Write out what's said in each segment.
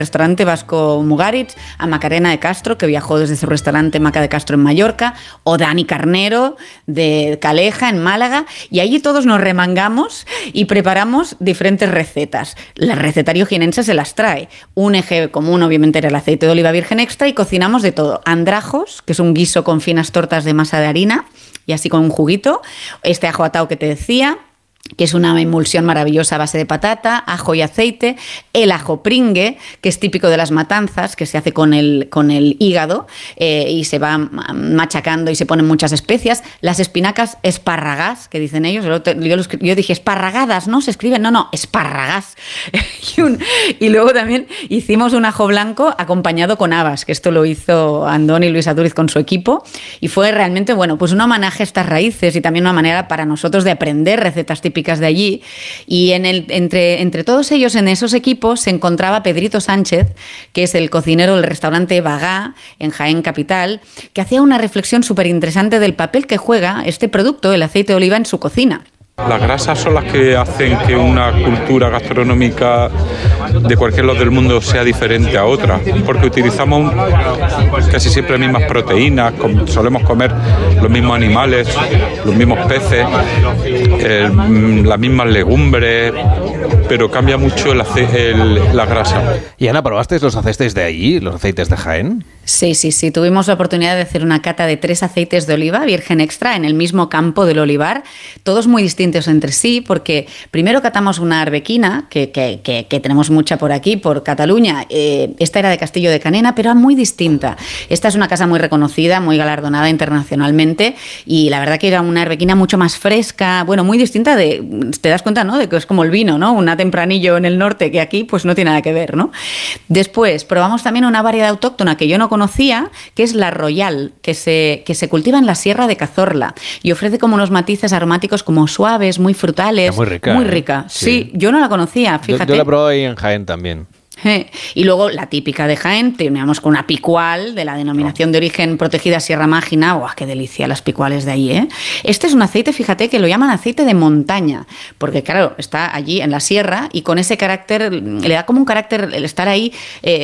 restaurante vasco Mugaritz, a Macarena de Castro, que viajó desde su restaurante Maca de Castro en Mallorca, o Dani Carnero de Caleja en Málaga, y allí todos nos remangamos y preparamos diferentes recetas. El recetario jienense se las trae. Un eje común obviamente era el aceite de oliva virgen extra, y cocinamos de todo. Andrajos, que es un guiso con finas tortas de masa de harina y así con un juguito. Este ajo atao que te decía, que es una emulsión maravillosa a base de patata, ajo y aceite, el ajo pringue, que es típico de las matanzas, que se hace con el hígado y se va machacando y se ponen muchas especias, las espinacas espárragas, que dicen ellos, yo dije esparragadas, ¿no? Se escriben, no, espárragas. Y luego también hicimos un ajo blanco acompañado con habas, que esto lo hizo Andoni Luis Adúriz con su equipo, y fue realmente, bueno, pues un homenaje a estas raíces y también una manera para nosotros de aprender recetas típicas de allí. Y entre todos ellos, en esos equipos, se encontraba Pedrito Sánchez, que es el cocinero del restaurante Bagá, en Jaén Capital, que hacía una reflexión súper interesante del papel que juega este producto, el aceite de oliva, en su cocina. Las grasas son las que hacen que una cultura gastronómica de cualquier lado del mundo sea diferente a otra, porque utilizamos casi siempre las mismas proteínas, solemos comer los mismos animales, los mismos peces, las mismas legumbres, pero cambia mucho la grasa. Y Ana, ¿probasteis los aceites de allí, los aceites de Jaén? Sí. Tuvimos la oportunidad de hacer una cata de 3 aceites de oliva virgen extra en el mismo campo del olivar, todos muy distintos entre sí, porque primero catamos una arbequina, que tenemos mucha por aquí, por Cataluña. Esta era de Castillo de Canena, pero muy distinta. Esta es una casa muy reconocida, muy galardonada internacionalmente, y la verdad que era una arbequina mucho más fresca, bueno, muy distinta te das cuenta, ¿no?, de que es como el vino, ¿no?, una tempranillo en el norte, que aquí pues no tiene nada que ver, ¿no? Después probamos también una variedad autóctona que yo no conocía, que es la Royal, que se cultiva en la Sierra de Cazorla y ofrece como unos matices aromáticos como suaves, muy frutales. Es muy rica. Muy rica. Sí, yo no la conocía, fíjate. Yo la probé ahí en Jaén también. Y luego la típica de Jaén, teníamos con una picual de la denominación de origen protegida Sierra Mágina. ¡Guau, qué delicia las picuales de ahí! Este es un aceite, fíjate, que lo llaman aceite de montaña, porque claro, está allí en la sierra y con ese carácter, le da como un carácter el estar ahí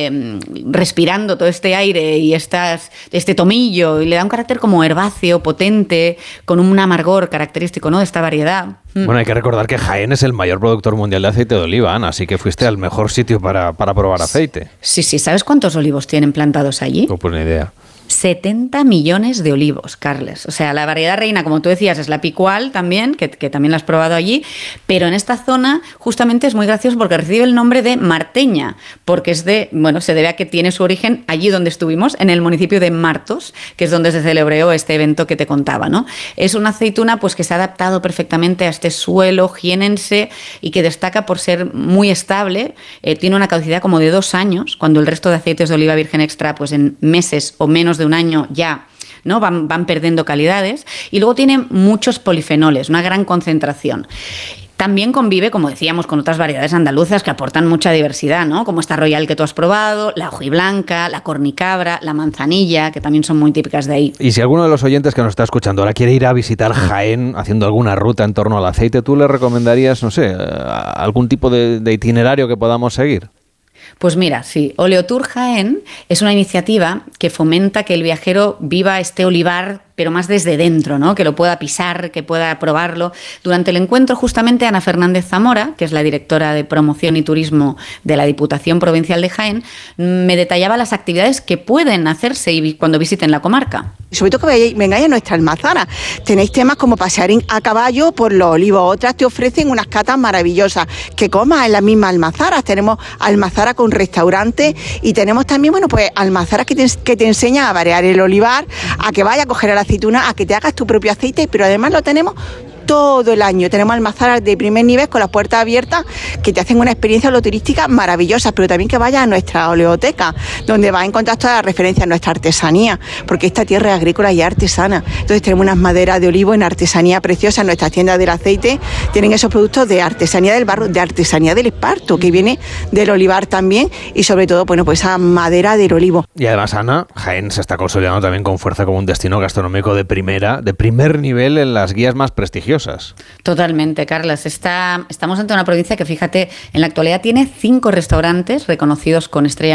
respirando todo este aire y este tomillo, y le da un carácter como herbáceo, potente, con un amargor característico, ¿no?, de esta variedad. Bueno, hay que recordar que Jaén es el mayor productor mundial de aceite de oliva, Ana, así que fuiste al mejor sitio para probar aceite. Sí, ¿sabes cuántos olivos tienen plantados allí? No, pues ni idea. 70 millones de olivos, Carles. O sea, la variedad reina, como tú decías, es la picual también, que también la has probado allí, pero en esta zona justamente es muy gracioso porque recibe el nombre de Marteña, porque se debe a que tiene su origen allí donde estuvimos, en el municipio de Martos, que es donde se celebró este evento que te contaba, ¿no? Es una aceituna pues que se ha adaptado perfectamente a este suelo jienense y que destaca por ser muy estable, tiene una caducidad como de 2 años, cuando el resto de aceites de oliva virgen extra, pues en meses o menos de un año ya, ¿no?, van perdiendo calidades, y luego tiene muchos polifenoles, una gran concentración. También convive, como decíamos, con otras variedades andaluzas que aportan mucha diversidad, ¿no?, como esta Royal que tú has probado, la hojiblanca, la cornicabra, la manzanilla, que también son muy típicas de ahí. Y si alguno de los oyentes que nos está escuchando ahora quiere ir a visitar Jaén haciendo alguna ruta en torno al aceite, ¿tú le recomendarías, no sé, algún tipo de itinerario que podamos seguir? Pues mira, sí, Oleotour Jaén es una iniciativa que fomenta que el viajero viva este olivar, pero más desde dentro, ¿no?, que lo pueda pisar, que pueda probarlo. Durante el encuentro, justamente, Ana Fernández Zamora, que es la directora de Promoción y Turismo de la Diputación Provincial de Jaén, me detallaba las actividades que pueden hacerse cuando visiten la comarca. Sobre todo que vengáis a nuestra almazara. Tenéis temas como pasear a caballo por los olivos. Otras te ofrecen unas catas maravillosas. Que comas en las mismas almazaras. Tenemos almazaras con restaurante y tenemos también, pues almazaras que te enseñan a variar el olivar, a que vayas a coger a la aceituna, a que te hagas tu propio aceite, pero además lo tenemos todo el año. Tenemos almazaras de primer nivel con las puertas abiertas que te hacen una experiencia oleoturística maravillosa, pero también que vayas a nuestra oleoteca, donde vas a encontrar todas las referencias a nuestra artesanía, porque esta tierra es agrícola y artesana. Entonces tenemos unas maderas de olivo en artesanía preciosa. En nuestras tiendas del aceite tienen esos productos de artesanía del barro, de artesanía del esparto, que viene del olivar también, y sobre todo, pues esa madera del olivo. Y además, Ana, Jaén se está consolidando también con fuerza como un destino gastronómico de primer nivel en las guías más prestigiosas. Totalmente, Carlas. Estamos ante una provincia que, fíjate, en la actualidad tiene 5 restaurantes reconocidos con estrella